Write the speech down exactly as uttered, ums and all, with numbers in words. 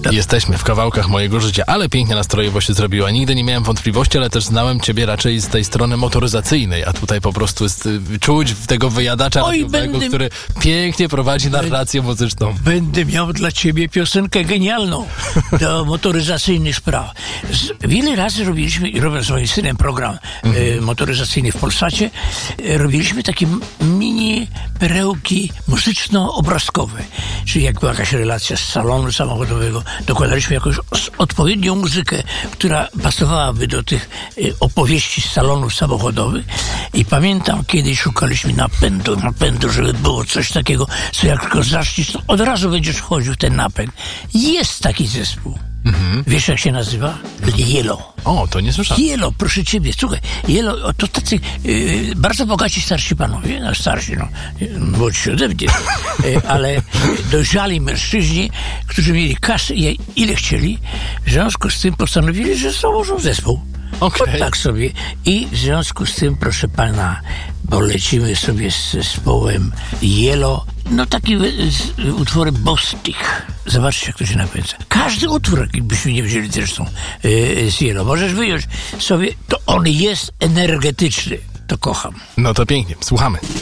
Jesteśmy w kawałkach mojego życia, ale pięknie nastrojowo się zrobiła. Nigdy nie miałem wątpliwości, ale też znałem ciebie raczej z tej strony motoryzacyjnej, a tutaj po prostu jest y, czuć tego wyjadacza Oj, radiowego, będę... który pięknie prowadzi narrację muzyczną. Będę miał dla ciebie piosenkę genialną do motoryzacyjnych spraw. Z, wiele razy robiliśmy, i robię z moim synem program mhm. y, motoryzacyjny w Polsacie, y, robiliśmy takie mini perełki muzyczno-obrazkowe. Czyli jak była jakaś relacja z salonu samochodowego, dokładaliśmy jakąś os- odpowiednią muzykę, która pasowałaby do tych y, opowieści z salonów samochodowych. I pamiętam, kiedyś szukaliśmy napędu, napędu, żeby było coś takiego, co jak tylko zaczniesz, to od razu będziesz wchodził w ten napęd. Jest taki zespół. Mhm. Wiesz, jak się nazywa? Yellow. O, to nie słyszałem. Yellow, proszę ciebie, słuchaj, Yellow, to tacy yy, bardzo bogaci starsi panowie, no starsi, no, młodsi ode mnie, yy, ale dojrzali mężczyźni, którzy mieli kasy, ile chcieli, w związku z tym postanowili, że założą zespół. Okay. Tak sobie. I w związku z tym, proszę pana, bo lecimy sobie z zespołem Yellow, no taki z, utwory Bostich. Zobaczcie, jak to się napędza. Każdy utwór, jakbyśmy nie wzięli zresztą yy, z Yellow, możesz wyjąć sobie, to on jest energetyczny. To kocham. No to pięknie, słuchamy.